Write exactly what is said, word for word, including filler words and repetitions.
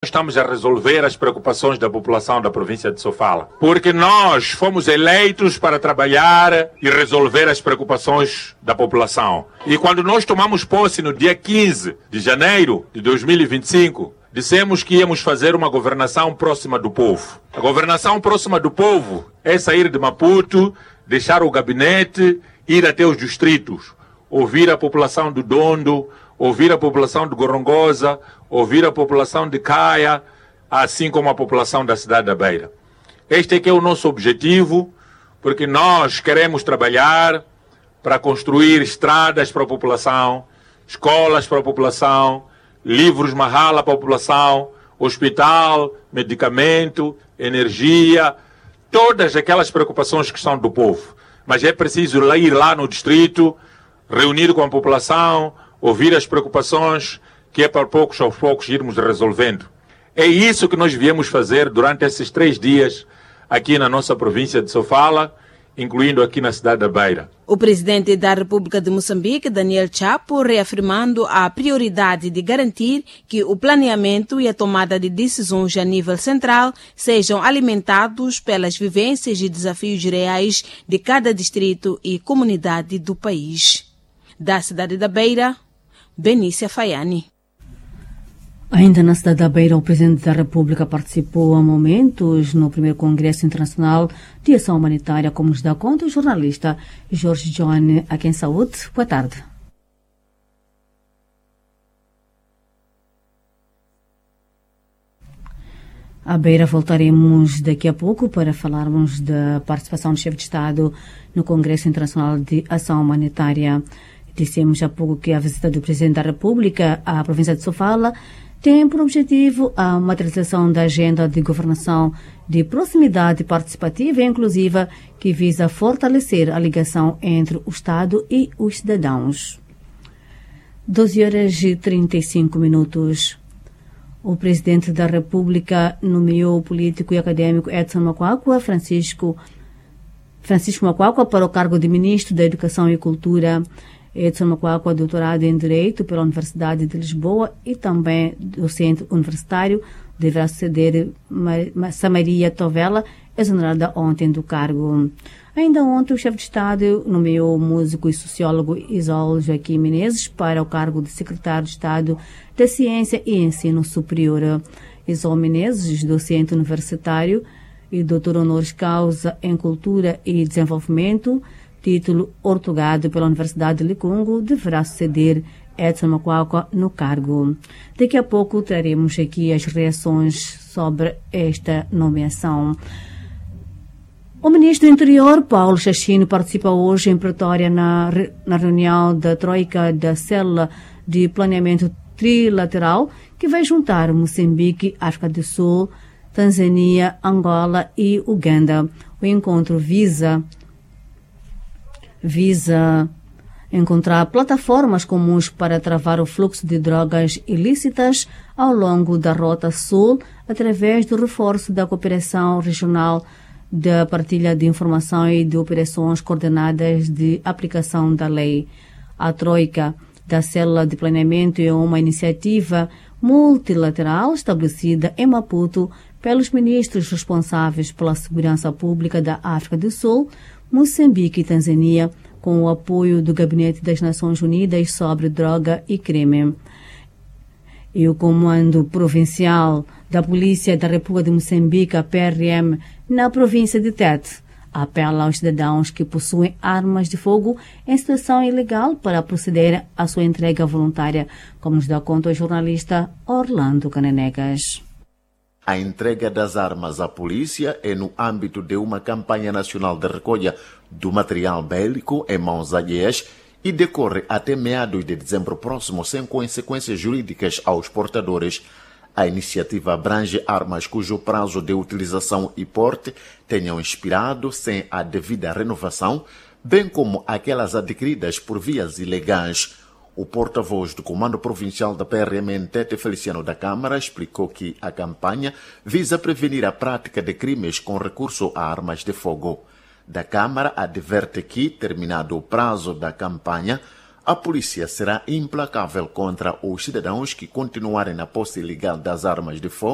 Estamos a resolver as preocupações da população da província de Sofala, porque nós fomos eleitos para trabalhar e resolver as preocupações da população. E quando nós tomamos posse no dia quinze de janeiro de dois mil e vinte e cinco, dissemos que íamos fazer uma governação próxima do povo. A governação próxima do povo é sair de Maputo, deixar o gabinete, ir até os distritos, ouvir a população do Dondo, ouvir a população de Gorongosa, ouvir a população de Caia, assim como a população da cidade da Beira. Este é que é o nosso objetivo, porque nós queremos trabalhar para construir estradas para a população, escolas para a população, livros Mahala para a população, hospital, medicamento, energia, todas aquelas preocupações que são do povo. Mas é preciso ir lá no distrito, reunir com a população, ouvir as preocupações, que é para poucos aos poucos irmos resolvendo. É isso que nós viemos fazer durante esses três dias aqui na nossa província de Sofala, incluindo aqui na cidade da Beira. O presidente da República de Moçambique, Daniel Chapo, reafirmando a prioridade de garantir que o planeamento e a tomada de decisões a nível central sejam alimentados pelas vivências e desafios reais de cada distrito e comunidade do país. Da cidade da Beira, Benícia Faiani. Ainda na cidade da Beira, o Presidente da República participou há momentos no primeiro Congresso Internacional de Ação Humanitária, como nos dá conta o jornalista Jorge John, aqui em Saúde. Boa tarde. À Beira voltaremos daqui a pouco para falarmos da participação do chefe de Estado no Congresso Internacional de Ação Humanitária. Dissemos há pouco que a visita do Presidente da República à província de Sofala tem por objetivo a materialização da agenda de governação de proximidade participativa e inclusiva que visa fortalecer a ligação entre o Estado e os cidadãos. doze horas e trinta e cinco minutos. O Presidente da República nomeou o político e acadêmico Edson Macuacua, Francisco, Francisco Macuacua, para o cargo de Ministro da Educação e Cultura. Edson Macuacua, doutorado em Direito pela Universidade de Lisboa e também docente universitário, deverá suceder Samaria Tovela, exonerada ontem do cargo. Ainda ontem, o chefe de Estado nomeou o músico e sociólogo Isolde Joaquim Menezes para o cargo de secretário de Estado da Ciência e Ensino Superior. Isolde Menezes, docente universitário e doutor honoris causa em Cultura e Desenvolvimento, título ortogado pela Universidade de Licungo, deverá suceder Edson Macuacua no cargo. Daqui a pouco traremos aqui as reações sobre esta nomeação. O ministro do Interior, Paulo Chachino, participa hoje em Pretória na, na reunião da Troika da Célula de Planeamento Trilateral, que vai juntar Moçambique, África do Sul, Tanzânia, Angola e Uganda. O encontro visa visa encontrar plataformas comuns para travar o fluxo de drogas ilícitas ao longo da Rota Sul, através do reforço da cooperação regional, da partilha de informação e de operações coordenadas de aplicação da lei. A Troika da Célula de Planeamento é uma iniciativa multilateral estabelecida em Maputo pelos ministros responsáveis pela segurança pública da África do Sul, Moçambique e Tanzânia, com o apoio do Gabinete das Nações Unidas sobre Droga e Crime. E o Comando Provincial da Polícia da República de Moçambique, a P R M, na província de Tete, apela aos cidadãos que possuem armas de fogo em situação ilegal para proceder à sua entrega voluntária, como nos dá conta o jornalista Orlando Cananegas. A entrega das armas à polícia é no âmbito de uma campanha nacional de recolha do material bélico em mãos alheias e decorre até meados de dezembro próximo, sem consequências jurídicas aos portadores. A iniciativa abrange armas cujo prazo de utilização e porte tenham expirado sem a devida renovação, bem como aquelas adquiridas por vias ilegais. O porta-voz do Comando Provincial da P R M em Tete, Feliciano da Câmara, explicou que a campanha visa prevenir a prática de crimes com recurso a armas de fogo. Da Câmara adverte que, terminado o prazo da campanha, a polícia será implacável contra os cidadãos que continuarem na posse ilegal das armas de fogo